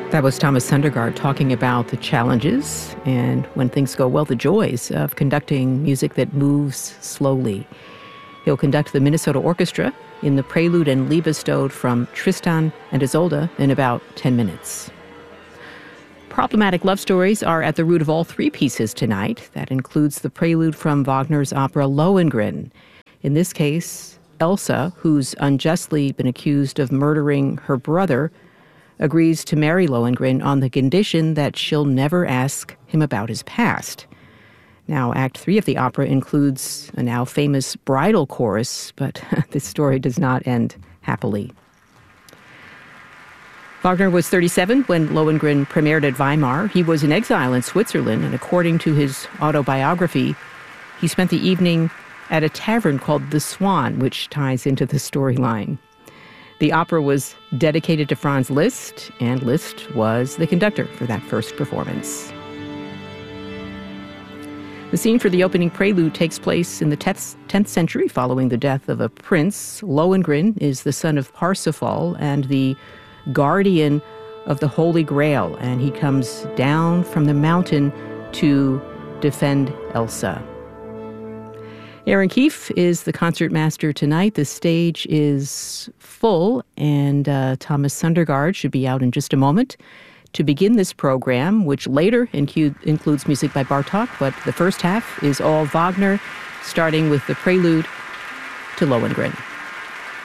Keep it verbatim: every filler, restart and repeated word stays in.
That was Thomas Sundergaard talking about the challenges and, when things go well, the joys of conducting music that moves slowly. He'll conduct the Minnesota Orchestra in the Prelude and Liebestod from Tristan and Isolde in about ten minutes. Problematic love stories are at the root of all three pieces tonight. That includes the prelude from Wagner's opera Lohengrin. In this case, Elsa, who's unjustly been accused of murdering her brother, agrees to marry Lohengrin on the condition that she'll never ask him about his past. Now, Act Three of the opera includes a now famous bridal chorus, but this story does not end happily. Wagner was thirty-seven when Lohengrin premiered at Weimar. He was in exile in Switzerland, and according to his autobiography, he spent the evening at a tavern called The Swan, which ties into the storyline. The opera was dedicated to Franz Liszt, and Liszt was the conductor for that first performance. The scene for the opening prelude takes place in the tenth century following the death of a prince. Lohengrin is the son of Parsifal and the guardian of the Holy Grail, and he comes down from the mountain to defend Elsa. Aaron Keefe is the concertmaster tonight. The stage is full, and uh, Thomas Sundergaard should be out in just a moment to begin this program, which later incu- includes music by Bartók, but the first half is all Wagner, starting with the prelude to Lohengrin.